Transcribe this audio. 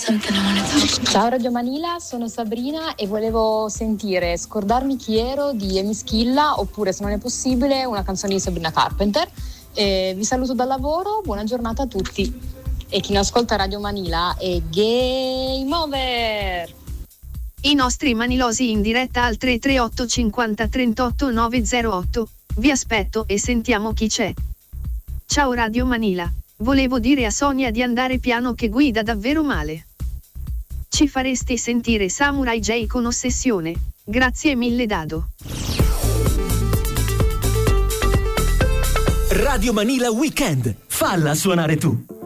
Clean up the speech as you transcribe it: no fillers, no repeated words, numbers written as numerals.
Ciao Radio Manila, sono Sabrina e volevo sentire Scordarmi chi ero di Emischilla, oppure se non è possibile una canzone di Sabrina Carpenter. Vi saluto dal lavoro, buona giornata a tutti. E chi non ascolta Radio Manila è game over! I nostri manilosi in diretta al 338 50 38 908. Vi aspetto e sentiamo chi c'è. Ciao Radio Manila, volevo dire a Sonia di andare piano che guida davvero male. Ci faresti sentire Samurai J con Ossessione? Grazie mille Dado. Radio Manila Weekend, falla suonare tu.